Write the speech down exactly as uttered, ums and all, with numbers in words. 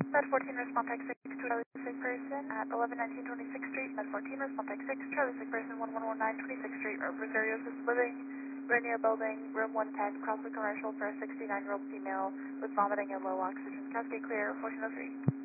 Med fourteen, respond text six to Charlie sick person at eleven nineteen twenty-sixth Street. Med fourteen, respond text six, Charlie sick person one one one nine twenty-sixth Street. Rosario Assisted Living, Rainier Building, room one ten, Crossway Commercial for a sixty-nine-year-old female with vomiting and low oxygen. Cascade clear, fourteen oh three.